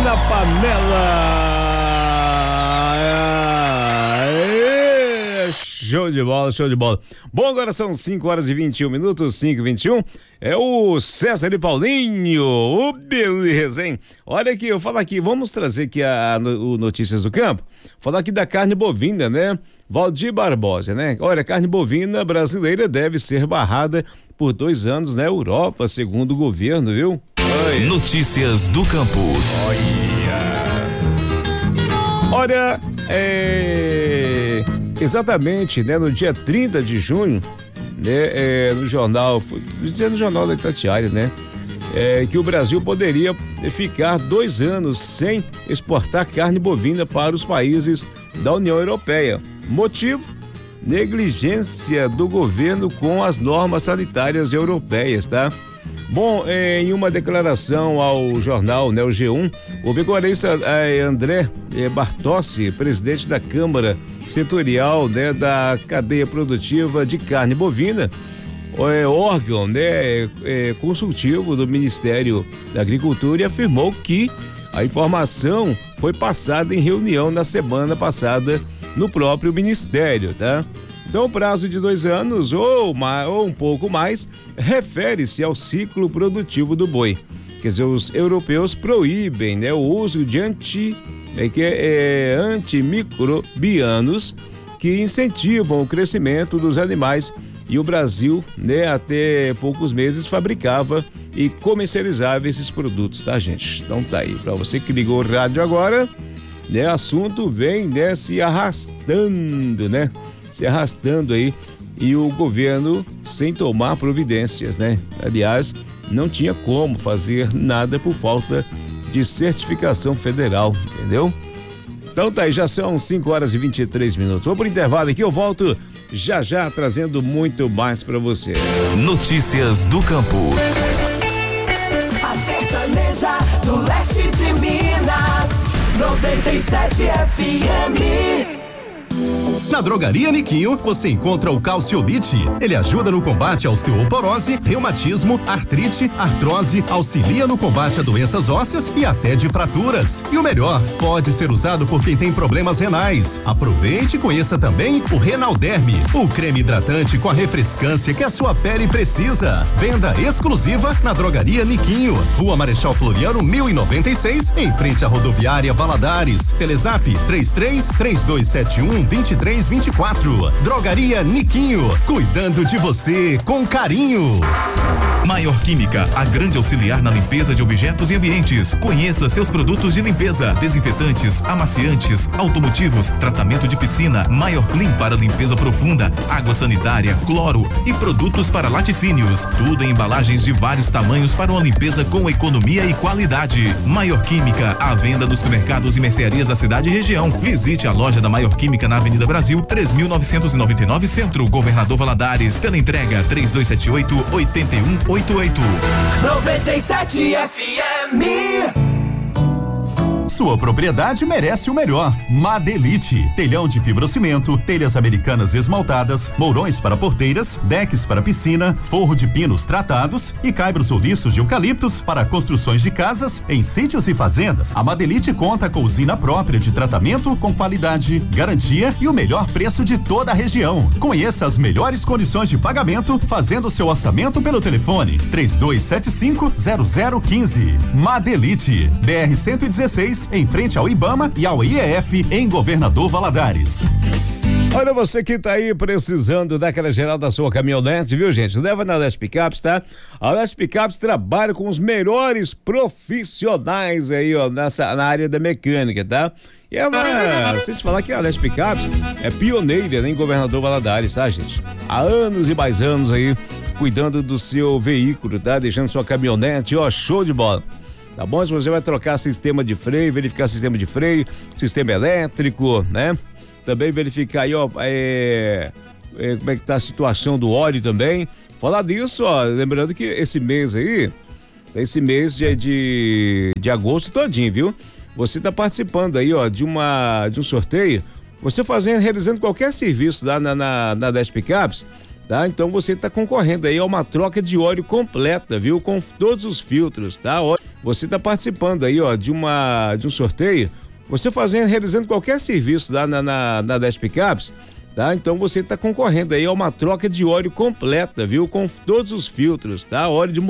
na panela. Show de bola, show de bola. Bom, agora são 5h21, 5h21. É o César e Paulinho, o beleza, hein? Olha aqui, eu falo aqui, vamos trazer aqui o Notícias do Campo. Falar aqui da carne bovina, né? Valdir Barbosa, né? Olha, a carne bovina brasileira deve ser barrada por 2 anos na Europa, segundo o governo, viu? Oi. Notícias do Campo. Olha, exatamente, né? No dia 30 de junho, né? No jornal da Itatiaia, né? Que o Brasil poderia ficar 2 anos sem exportar carne bovina para os países da União Europeia. Motivo? Negligência do governo com as normas sanitárias europeias, tá? Bom, em uma declaração ao jornal, né, o G1, o pecuarista André Bartossi, presidente da Câmara Setorial, né, da cadeia produtiva de carne bovina, órgão, né, consultivo do Ministério da Agricultura, e afirmou que a informação foi passada em reunião na semana passada no próprio Ministério, tá? Então, o prazo de 2 anos ou um pouco mais refere-se ao ciclo produtivo do boi. Quer dizer, os europeus proíbem, né, o uso de antimicrobianos que incentivam o crescimento dos animais, e o Brasil, né, até poucos meses fabricava e comercializava esses produtos, tá, gente? Então tá aí, para você que ligou o rádio agora, né, assunto vem, né, se arrastando aí, e o governo sem tomar providências, né? Aliás, não tinha como fazer nada por falta de certificação federal, entendeu? Então tá aí, já são 5h23. Vou pro intervalo aqui, eu volto já trazendo muito mais pra você. Notícias do Campo. A sertaneja do leste de Minas, 97 FM. Na Drogaria Niquinho, você encontra o Calciolite. Ele ajuda no combate à osteoporose, reumatismo, artrite, artrose, auxilia no combate a doenças ósseas e até de fraturas. E o melhor, pode ser usado por quem tem problemas renais. Aproveite e conheça também o Renalderme, o creme hidratante com a refrescância que a sua pele precisa. Venda exclusiva na Drogaria Niquinho, Rua Marechal Floriano 1096, em frente à rodoviária Valadares. Telezap 33-3271-2324. Drogaria Niquinho, cuidando de você com carinho. Maior Química, a grande auxiliar na limpeza de objetos e ambientes. Conheça seus produtos de limpeza: desinfetantes, amaciantes, automotivos, tratamento de piscina, Maior Clean para limpeza profunda, água sanitária, cloro e produtos para laticínios. Tudo em embalagens de vários tamanhos para uma limpeza com economia e qualidade. Maior Química, à venda nos supermercados e mercearias da cidade e região. Visite a loja da Maior Química na Avenida Brasil, 3.999 Centro, Governador Valadares. Teleentrega 3278-8188. 97 FM. Sua propriedade merece o melhor. Madelite, telhão de fibrocimento, telhas americanas esmaltadas, mourões para porteiras, decks para piscina, forro de pinos tratados e caibros ou liços de eucaliptos para construções de casas em sítios e fazendas. A Madelite conta com usina própria de tratamento com qualidade, garantia e o melhor preço de toda a região. Conheça as melhores condições de pagamento fazendo seu orçamento pelo telefone 3275-0015. Madelite, BR 116, em frente ao IBAMA e ao IEF, em Governador Valadares. Olha, você que tá aí precisando daquela geral da sua caminhonete, viu, gente? Leva na Leste Picapes, tá? A Leste Picapes trabalha com os melhores profissionais aí, ó, na área da mecânica, tá? E ela, vocês falar que a Leste Picapes é pioneira, né, em Governador Valadares, tá, gente? Há anos e mais anos aí, cuidando do seu veículo, tá? Deixando sua caminhonete, ó, show de bola. Tá bom? Se você vai trocar sistema de freio, verificar sistema de freio, sistema elétrico, né? Também verificar aí, ó, como é que tá a situação do óleo também. Falar disso, ó, lembrando que esse mês de agosto todinho, viu? Você tá participando aí, ó, de um sorteio, você realizando qualquer serviço lá na Leste Picapes, tá? Então você tá concorrendo aí a uma troca de óleo completa, viu? Com todos os filtros, tá? você está participando aí, ó, de um sorteio. Você realizando qualquer serviço lá na 10 Picapes, tá? Então você está concorrendo aí a uma troca de óleo completa, viu? Com todos os filtros, tá? Óleo de